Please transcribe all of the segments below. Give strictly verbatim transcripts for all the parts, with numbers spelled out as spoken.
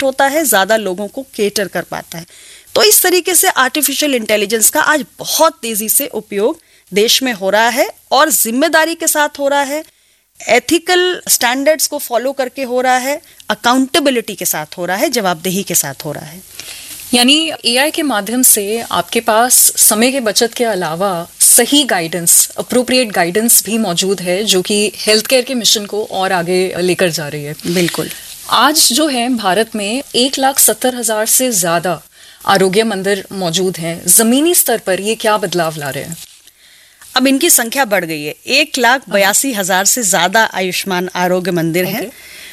Efficient होता है, ज़्यादा लोगों को केटर कर पाता है। तो इस तरीके से आर्टिफिशियल इंटेलिजेंस का आज बहुत तेज़ी से उपयोग देश में हो रहा है और जिम्मेदारी के साथ हो रहा है, एथिकल स्टैंडर्ड्स को फॉलो करके हो रहा है, अकाउंटेबिलिटी के साथ हो रहा है, जवाबदेही के साथ हो रहा है। यानी एआई के माध्यम से आपके पास समय के बचत के अलावा सही गाइडेंस, अप्रोप्रिएट गाइडेंस भी मौजूद है, जो कि हेल्थ केयर के मिशन को और आगे लेकर जा रही है। बिल्कुल। आज जो है भारत में एक लाख सत्तर हजार से ज्यादा आरोग्य मंदिर मौजूद हैं। जमीनी स्तर पर ये क्या बदलाव ला रहे हैं? अब इनकी संख्या बढ़ गई है, एक लाख बयासी हजार से ज्यादा आयुष्मान आरोग्य मंदिर हैं।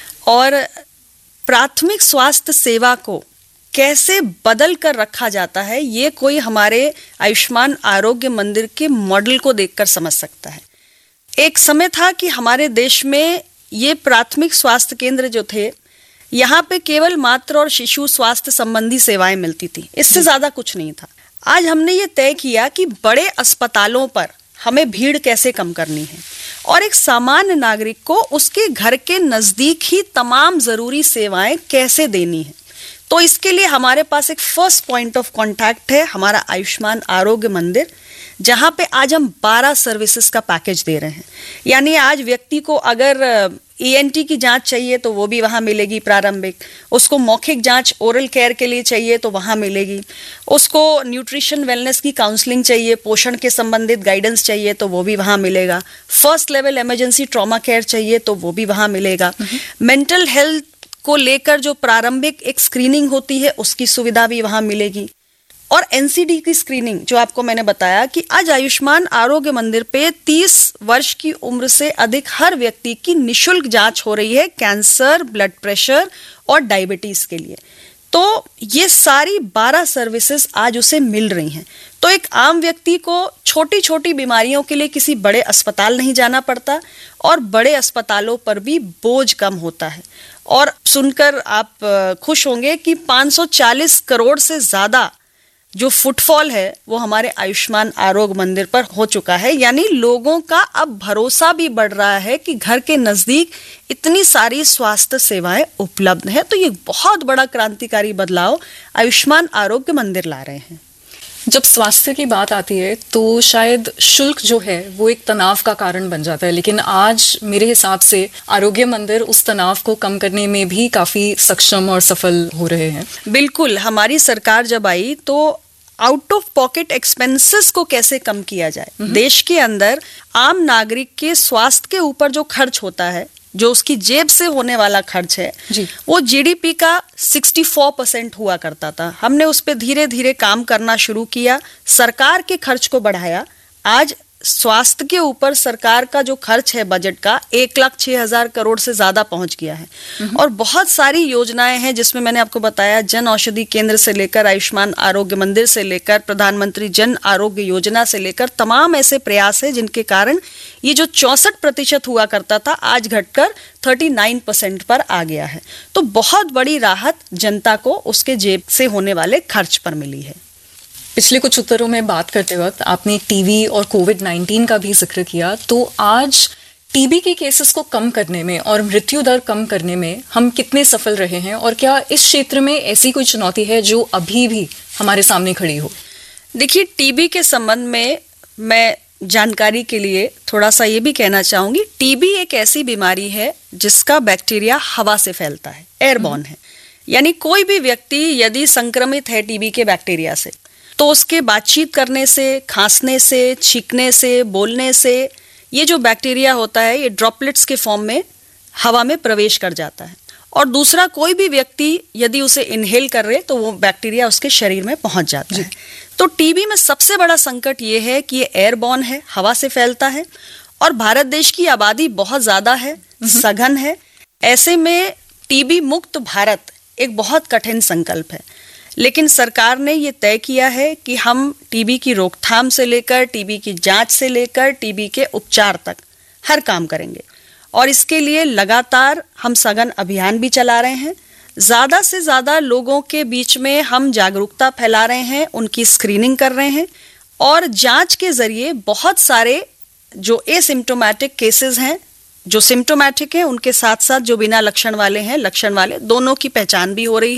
और प्राथमिक स्वास्थ्य सेवा को कैसे बदल कर रखा जाता है, ये कोई हमारे आयुष्मान आरोग्य मंदिर के मॉडल को देखकर समझ सकता है। एक समय था कि हमारे देश में ये प्राथमिक स्वास्थ्य केंद्र जो थे, यहाँ पे केवल मातृ और शिशु स्वास्थ्य संबंधी सेवाएं मिलती थी, इससे ज्यादा कुछ नहीं था। आज हमने ये तय किया कि बड़े अस्पतालों पर हमें भीड़ कैसे कम करनी है और एक सामान्य नागरिक को उसके घर के नजदीक ही तमाम जरूरी सेवाएं कैसे देनी है। तो इसके लिए हमारे पास एक फर्स्ट पॉइंट ऑफ कांटेक्ट है हमारा आयुष्मान आरोग्य मंदिर, जहां पे आज हम बारह सर्विसेज का पैकेज दे रहे हैं। यानी आज व्यक्ति को अगर ईएनटी की जांच चाहिए तो वो भी वहां मिलेगी प्रारंभिक, उसको मौखिक जांच ओरल केयर के लिए चाहिए तो वहां मिलेगी, उसको न्यूट्रिशन वेलनेस की काउंसलिंग चाहिए, पोषण के संबंधित गाइडेंस चाहिए तो वो भी वहां मिलेगा, first level emergency trauma care चाहिए तो वो भी वहां मिलेगा, मेंटल हेल्थ को लेकर जो प्रारंभिक एक स्क्रीनिंग होती है उसकी सुविधा भी वहां मिलेगी, और एनसीडी की स्क्रीनिंग जो आपको मैंने बताया कि आज आयुष्मान आरोग्य मंदिर पे तीस वर्ष की उम्र से अधिक हर व्यक्ति की निशुल्क जांच हो रही है कैंसर, ब्लड प्रेशर और डायबिटीज के लिए। तो ये सारी बारह सर्विसेज आज उसे मिल रही हैं। तो एक आम व्यक्ति को छोटी छोटी बीमारियों के लिए किसी बड़े अस्पताल नहीं जाना पड़ता और बड़े अस्पतालों पर भी बोझ कम होता है। और सुनकर आप खुश होंगे कि पाँच सौ चालीस करोड़ से ज्यादा जो फुटफॉल है वो हमारे आयुष्मान आरोग्य मंदिर पर हो चुका है। यानी लोगों का अब भरोसा भी बढ़ रहा है कि घर के नजदीक इतनी सारी स्वास्थ्य सेवाएं उपलब्ध हैं। तो ये बहुत बड़ा क्रांतिकारी बदलाव आयुष्मान आरोग्य मंदिर ला रहे हैं। जब स्वास्थ्य की बात आती है तो शायद शुल्क जो है वो एक तनाव का कारण बन जाता है, लेकिन आज मेरे हिसाब से आरोग्य मंदिर उस तनाव को कम करने में भी काफी सक्षम और सफल हो रहे हैं। बिल्कुल, हमारी सरकार जब आई तो आउट ऑफ पॉकेट एक्सपेंसेस को कैसे कम किया जाए। देश के अंदर आम नागरिक के स्वास्थ्य के ऊपर जो खर्च होता है, जो उसकी जेब से होने वाला खर्च है जी, वो जीडीपी का चौंसठ परसेंट हुआ करता था। हमने उस पर धीरे धीरे काम करना शुरू किया, सरकार के खर्च को बढ़ाया। आज स्वास्थ्य के ऊपर सरकार का जो खर्च है बजट का एक लाख छह हजार करोड़ से ज्यादा पहुंच गया है। और बहुत सारी योजनाएं हैं जिसमें मैंने आपको बताया, जन औषधि केंद्र से लेकर आयुष्मान आरोग्य मंदिर से लेकर प्रधानमंत्री जन आरोग्य योजना से लेकर तमाम ऐसे प्रयास है जिनके कारण ये जो चौसठ प्रतिशत हुआ करता था आज घटकर उनतालीस परसेंट पर आ गया है। तो बहुत बड़ी राहत जनता को उसके जेब से होने वाले खर्च पर मिली है। पिछले कुछ उत्तरों में बात करते वक्त आपने टीबी और कोविड नाइन्टीन का भी जिक्र किया, तो आज टीबी के केसेस को कम करने में और मृत्यु दर कम करने में हम कितने सफल रहे हैं, और क्या इस क्षेत्र में ऐसी कोई चुनौती है जो अभी भी हमारे सामने खड़ी हो? देखिए, टीबी के संबंध में मैं जानकारी के लिए थोड़ा सा ये भी कहना चाहूंगी, टीबी एक ऐसी बीमारी है जिसका बैक्टीरिया हवा से फैलता है, एयरबॉर्न है। यानी कोई भी व्यक्ति यदि संक्रमित है टीबी के बैक्टीरिया से तो उसके बातचीत करने से, खांसने से, छींकने से, बोलने से ये जो बैक्टीरिया होता है ये ड्रॉपलेट्स के फॉर्म में हवा में प्रवेश कर जाता है। और दूसरा कोई भी व्यक्ति यदि उसे इनहेल कर रहे तो वो बैक्टीरिया उसके शरीर में पहुंच जाता है। तो टीबी में सबसे बड़ा संकट ये है कि ये एयरबॉर्न है, हवा से फैलता है, और भारत देश की आबादी बहुत ज्यादा है, सघन है। ऐसे में टीबी मुक्त भारत एक बहुत कठिन संकल्प है, लेकिन सरकार ने ये तय किया है कि हम टीबी की रोकथाम से लेकर, टीबी की जांच से लेकर, टीबी के उपचार तक हर काम करेंगे। और इसके लिए लगातार हम सघन अभियान भी चला रहे हैं। ज़्यादा से ज़्यादा लोगों के बीच में हम जागरूकता फैला रहे हैं, उनकी स्क्रीनिंग कर रहे हैं, और जांच के जरिए बहुत सारे जो एसिम्प्टोमेटिक केसेस हैं, जो सिम्प्टोमेटिक हैं, उनके साथ साथ जो बिना लक्षण वाले हैं, लक्षण वाले, दोनों की पहचान भी हो रही है।